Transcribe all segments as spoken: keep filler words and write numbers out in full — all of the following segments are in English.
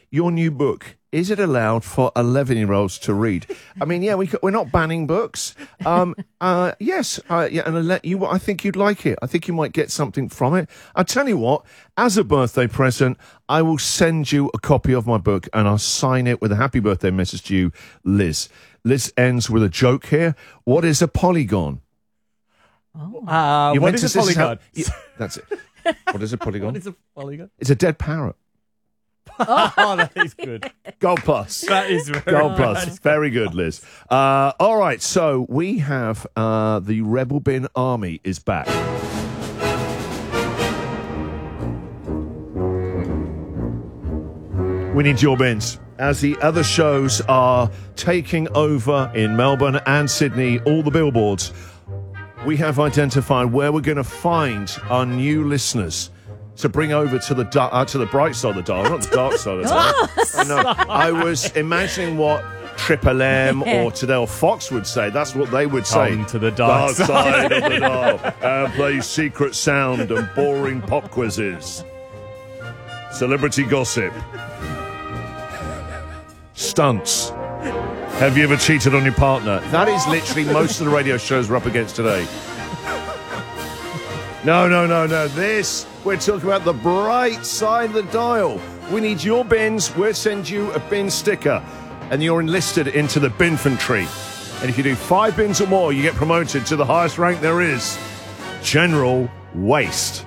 your new book, is it allowed for eleven-year-olds to read? I mean, yeah, we, we're not banning books. Um, uh, yes, uh, yeah, and I'll let you, I think you'd like it. I think you might get something from it. I'll tell you what, as a birthday present, I will send you a copy of my book and I'll sign it with a happy birthday message to you, Liz. Liz ends with a joke here. What is a polygon? Oh. Uh, what is a polygon? Is how, yeah, that's it. What is a polygon? What is a polygon? It's a dead parrot. Oh, that is good. Gold plus. That is very Gold plus. Nice. Very good, Liz. Uh, all right, so we have uh, the Rebel Bin Army is back. We need your bins. As the other shows are taking over in Melbourne and Sydney, all the billboards, we have identified where we're going to find our new listeners to bring over to the dark, uh, to the bright side of the dial, not the dark side of the dial. I know. I was imagining what Triple M yeah. or Tadell Fox would say. That's what they would say. Come to the dark, dark side of the dial. Uh, play secret sound and boring pop quizzes. Celebrity gossip. Stunts. Have you ever cheated on your partner? That is literally most of the radio shows we're up against today. No, no, no, no. This, we're talking about the bright side of the dial. We need your bins. We'll send you a bin sticker. And you're enlisted into the binfantry. And if you do five bins or more, you get promoted to the highest rank there is. General Waste.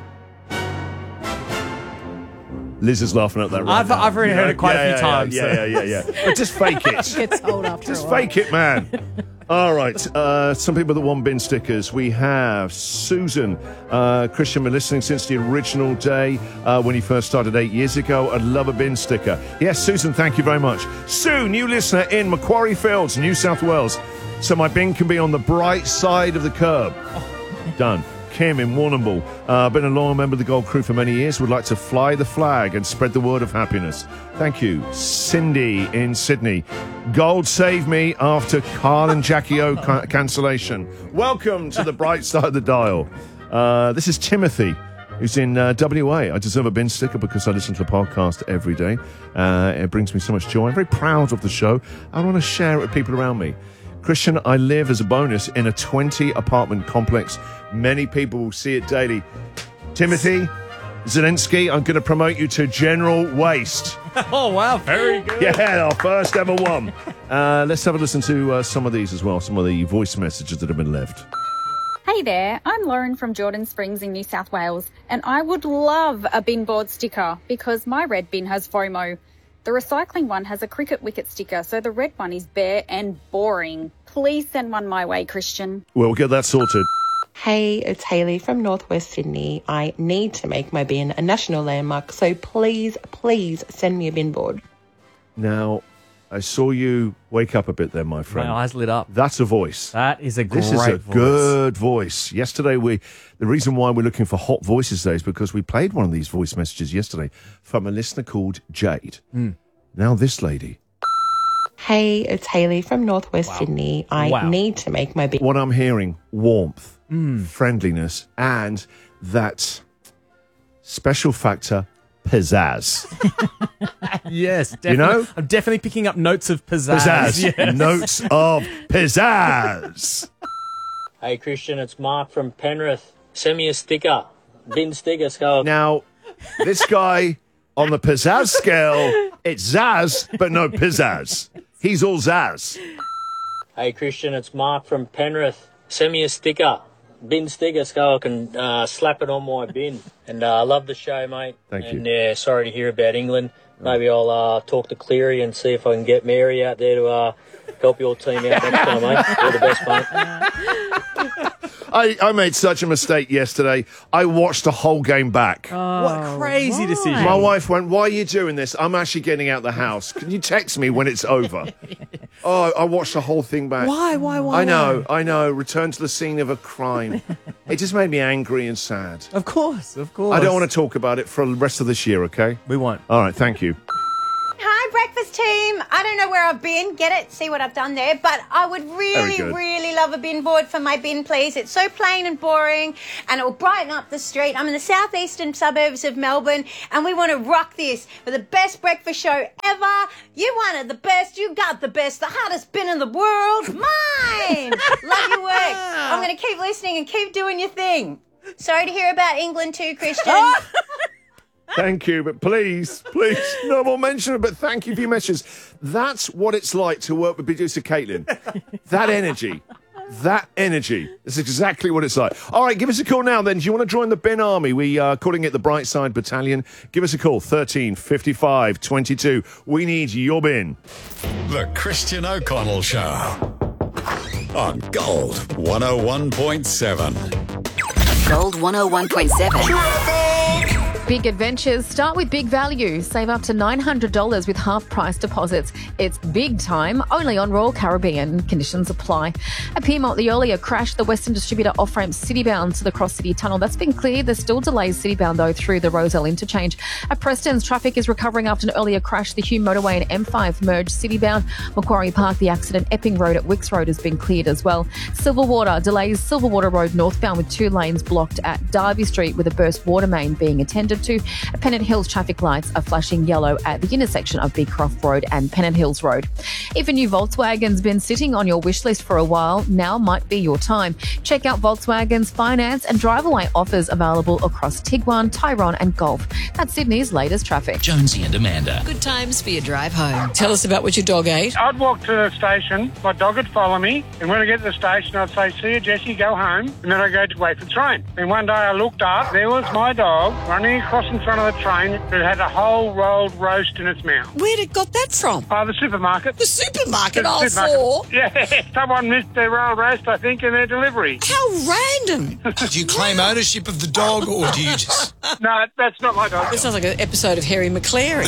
Liz is laughing at that right I've, now. I've already you heard know? it quite yeah, a few yeah, times. Yeah, so. yeah, yeah, yeah. But just fake it. Gets old after Just a while. fake it, man. All right. Uh, some people that want bin stickers. We have Susan. Uh, Christian, been listening since the original day uh, when he first started eight years ago. I'd love a bin sticker. Yes, Susan, thank you very much. Sue, new listener in Macquarie Fields, New South Wales. So my bin can be on the bright side of the curb. Done. Kim in Warrnambool, uh, been a loyal member of the Gold Crew for many years, would like to fly the flag and spread the word of happiness. Thank you. Cindy in Sydney. Gold saved me after Carl and Jackie O ca- cancellation. Welcome to the bright side of the dial. Uh, this is Timothy, who's in uh, W A. I deserve a bin sticker because I listen to the podcast every day. Uh, it brings me so much joy. I'm very proud of the show. I want to share it with people around me. Christian, I live as a bonus in a twenty apartment complex. Many people will see it daily. Timothy Zelensky, I'm going to promote you to General Waste. Oh, wow, very good. Yeah, our first ever one. Uh, let's have a listen to uh, some of these as well, some of the voice messages that have been left. Hey there, I'm Lauren from Jordan Springs in New South Wales, and I would love a bin board sticker because my red bin has FOMO. The recycling one has a cricket wicket sticker, so the red one is bare and boring. Please send one my way, Christian. Well, we'll get that sorted. Hey, it's Hayley from Northwest Sydney. I need to make my bin a national landmark, so please, please send me a bin board. Now, I saw you wake up a bit there, my friend. My eyes lit up. That's a voice. That is a great voice. This is a voice. good voice. Yesterday, we the reason why we're looking for hot voices today is because we played one of these voice messages yesterday from a listener called Jade. Mm. Now this lady. Hey, it's Hayley from Northwest Wow. Sydney. I Wow. need to make my bin. What I'm hearing, warmth, Mm. friendliness, and that special factor, pizzazz. Yes, definitely. You know? I'm definitely picking up notes of pizzazz. Pizzazz. Yes. Notes of pizzazz. Hey Christian, it's Mark from Penrith. Send me a sticker. Bin sticker, Skull. Now, this guy on the pizzazz scale, it's zazz, but no pizzazz. He's all zazz. Hey Christian, it's Mark from Penrith. Send me a sticker. Bin sticker, so I can uh, slap it on my bin. And uh, I love the show, mate. Thank and, you. And yeah, sorry to hear about England. Maybe I'll uh, talk to Cleary and see if I can get Mary out there to uh, help your team out next time, mate. All the best, mate. I, I made such a mistake yesterday. I watched the whole game back. Oh, What a crazy why? decision. My wife went, why are you doing this? I'm actually getting out the house. Can you text me when it's over? Oh, I watched the whole thing back. Why, why, why? I know, I know. Return to the scene of a crime. It just made me angry and sad. Of course, of course. I don't want to talk about it for the rest of this year, okay? We won't. All right, thank you. Hi, breakfast team. I don't know where I've been. Get it? See what I've done there. But I would really, good. really love a bin board for my bin, please. It's so plain and boring, and it will brighten up the street. I'm in the southeastern suburbs of Melbourne, and we want to rock this for the best breakfast show ever. You wanted the best. You got the best. The hottest bin in the world. Mine. Love your work. I'm going to keep listening and keep doing your thing. Sorry to hear about England too, Christian. Thank you, but please, please, no more mention of it, but thank you for your messages. That's what it's like to work with producer Caitlin. That energy. That energy. That's exactly what it's like. All right, give us a call now then. Do you want to join the bin army? We are calling it the Brightside Battalion. Give us a call, thirteen fifty-five twenty-two. We need your bin. The Christian O'Connell Show on Gold one oh one point seven. Gold one oh one point seven. Big adventures start with big value. Save up to nine hundred dollars with half-price deposits. It's big time, only on Royal Caribbean. Conditions apply. A Piedmont the earlier crashed the Western Distributor off-ramp citybound to the Cross City Tunnel. That's been cleared. There's still delays citybound, though, through the Roselle interchange. At Preston's, traffic is recovering after an earlier crash. The Hume Motorway and M five merged citybound. Macquarie Park, the accident. Epping Road at Wicks Road has been cleared as well. Silverwater delays Silverwater Road northbound with two lanes blocked at Derby Street with a burst water main being attended to. Pennant Hills traffic lights are flashing yellow at the intersection of Beecroft Road and Pennant Hills Road. If a new Volkswagen's been sitting on your wish list for a while, now might be your time. Check out Volkswagen's finance and drive-away offers available across Tiguan, Tyrone and Golf. That's Sydney's latest traffic. Jonesy and Amanda. Good times for your drive home. Tell us about what your dog ate. I'd walk to the station, my dog would follow me, and when I get to the station, I'd say, see you, Jessie, go home, and then I'd go to wait for the train. And one day I looked up, there was my dog running across in front of the train. It had a whole rolled roast in its mouth. Where'd it got that from? Oh, the supermarket. The supermarket, The all supermarket. four? Yeah, someone missed their rolled roast, I think, in their delivery. How random. Do you claim ownership of the dog, or do you just... No, that's not my dog. This sounds like an episode of Harry McClary.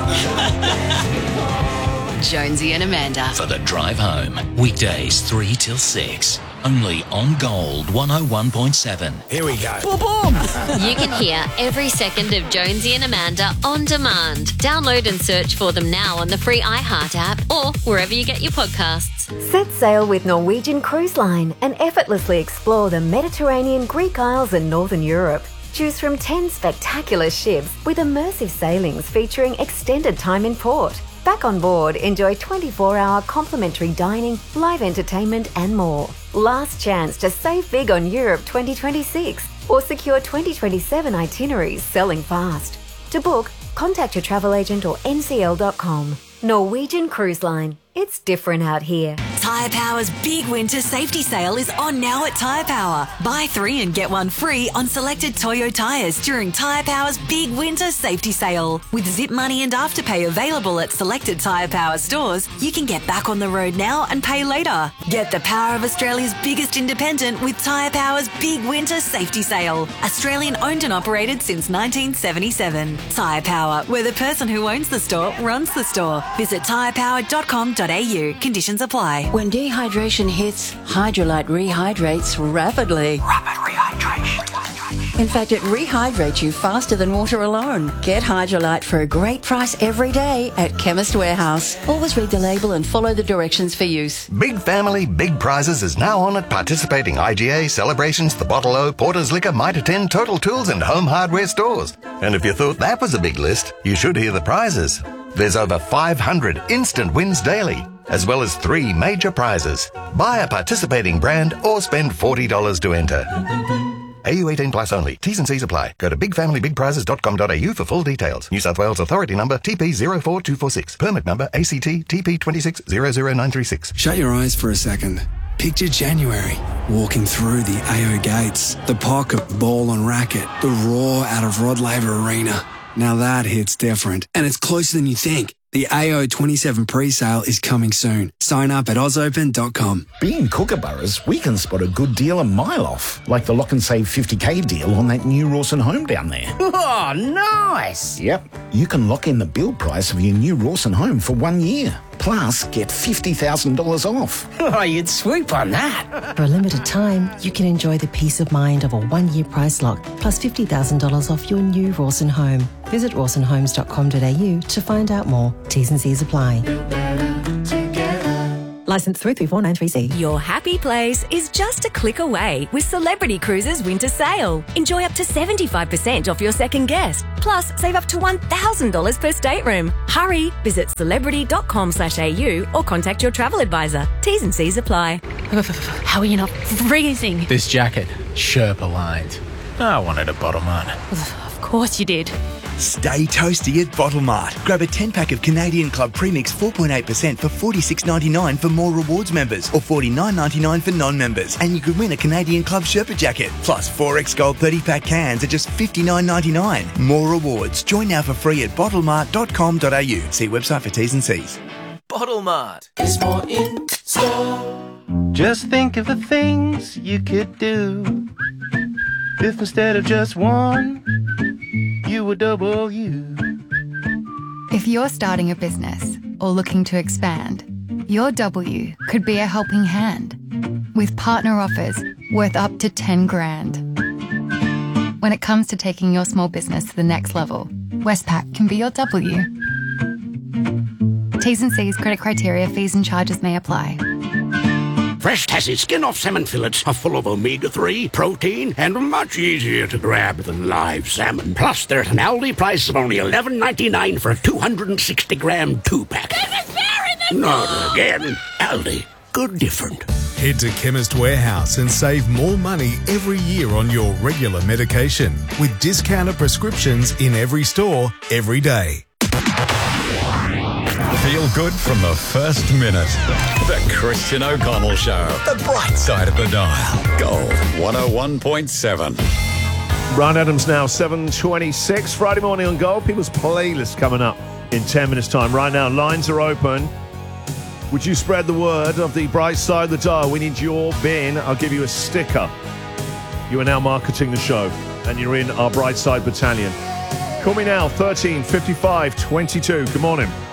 Jonesy and Amanda. For the drive home. Weekdays three till six. Only on Gold one oh one point seven. Here we go. Boom, boom. You can hear every second of Jonesy and Amanda on demand. Download and search for them now on the free iHeart app or wherever you get your podcasts. Set sail with Norwegian Cruise Line and effortlessly explore the Mediterranean, Greek Isles and Northern Europe. Choose from ten spectacular ships with immersive sailings featuring extended time in port. Back on board, enjoy twenty-four hour complimentary dining, live entertainment and more. Last chance to save big on Europe twenty twenty-six or secure twenty twenty-seven itineraries selling fast. To book, contact your travel agent or N C L dot com. Norwegian Cruise Line. It's different out here. Tyre Power's big winter safety sale is on now at Tyre Power. Buy three and get one free on selected Toyo tyres during Tyre Power's big winter safety sale. With Zip Money and Afterpay available at selected Tyre Power stores, you can get back on the road now and pay later. Get the power of Australia's biggest independent with Tyre Power's big winter safety sale. Australian owned and operated since nineteen seventy-seven. Tyre Power, where the person who owns the store runs the store. Visit tyre power dot com dot a u. Conditions apply. When dehydration hits, Hydrolyte rehydrates rapidly. Rapid rehydration. In fact, it rehydrates you faster than water alone. Get Hydrolyte for a great price every day at Chemist Warehouse. Always read the label and follow the directions for use. Big Family, Big Prizes is now on at participating I G A, Celebrations, The Bottle O, Porter's Liquor, Mitre ten, Total Tools and Home Hardware stores. And if you thought that was a big list, you should hear the prizes. There's over five hundred instant wins daily, as well as three major prizes. Buy a participating brand or spend forty dollars to enter. A U eighteen plus only. T's and C's apply. Go to big family big prizes dot com dot a u for full details. New South Wales Authority number T P zero four two four six. Permit number A C T T P two six zero zero nine three six. Shut your eyes for a second. Picture January, walking through the A O gates, the pocket, ball and racket, the roar out of Rod Laver Arena. Now that hits different, and it's closer than you think. The A O twenty-seven pre-sale is coming soon. Sign up at oz open dot com. Being Kookaburras, we can spot a good deal a mile off, like the lock and save fifty K deal on that new Rawson home down there. Oh, nice! Yep, you can lock in the build price of your new Rawson home for one year. Plus, get fifty thousand dollars off. Oh, you'd swoop on that. For a limited time, you can enjoy the peace of mind of a one-year price lock plus fifty thousand dollars off your new Rawson home. Visit rawson homes dot com dot a u to find out more. T's and C's apply. Licence three three four nine three C. Your happy place is just a click away with Celebrity Cruises Winter Sale. Enjoy up to seventy-five percent off your second guest. Plus, save up to one thousand dollars per stateroom. Hurry! Visit celebrity dot com slash a u or contact your travel advisor. T's and C's apply. How are you not freezing? This jacket, Sherpa lined. I wanted a bottom on. Of course you did. Stay toasty at Bottle Mart. Grab a ten pack of Canadian Club Premix four point eight percent for forty-six ninety-nine for more rewards members or forty-nine ninety-nine for non-members. And you could win a Canadian Club Sherpa jacket. Plus four X Gold thirty pack cans at just fifty-nine ninety-nine. More rewards. Join now for free at bottle mart dot com dot a u. See website for T's and C's. Bottle Mart is more in store. Just think of the things you could do if instead of just one, you were double you. If you're starting a business or looking to expand, your W could be a helping hand with partner offers worth up to ten grand. When it comes to taking your small business to the next level, Westpac can be your W. T's and C's, credit criteria, fees and charges may apply. Fresh Tassie skin-off salmon fillets are full of omega three, protein, and much easier to grab than live salmon. Plus, they're at an Aldi price of only eleven ninety-nine for a two hundred sixty gram two-pack. Not again. Aldi. Good different. Head to Chemist Warehouse and save more money every year on your regular medication with discounted prescriptions in every store, every day. Feel good from the first minute. The Christian O'Connell Show. The bright side of the dial. Gold one oh one point seven. Ryan Adams now, seven twenty-six. Friday morning on Gold. People's playlist coming up in ten minutes' time. Right now, lines are open. Would you spread the word of the bright side of the dial? We need your bin. I'll give you a sticker. You are now marketing the show, and you're in our bright side battalion. Call me now, thirteen fifty-five twenty-two. Good morning.